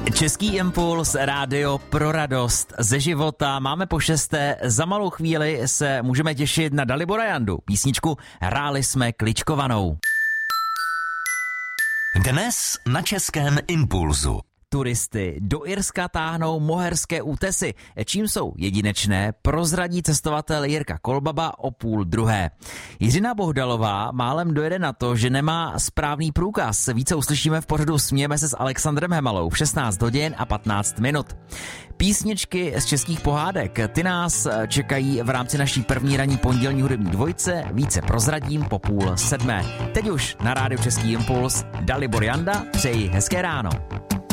Český impuls, rádio pro radost ze života. Máme po 6. Za malou chvíli se můžeme těšit na Dalibora Jandu. Písničku Hráli jsme kličkovanou. Dnes na Českém impulzu. Turisty do Irska táhnou moherské útesy. Čím jsou jedinečné, prozradí cestovatel Jirka Kolbaba o 12:30. Jiřina Bohdalová málem dojede na to, že nemá správný průkaz. Více uslyšíme v pořadu Smějeme se s Alexandrem Hemalou v 16 hodin a 15 minut. Písničky z českých pohádek, ty nás čekají v rámci naší první ranní pondělní hudební dvojce. Více prozradím po 6:30. Teď už na rádiu Český impuls Dalibor Janda, přeji hezké ráno.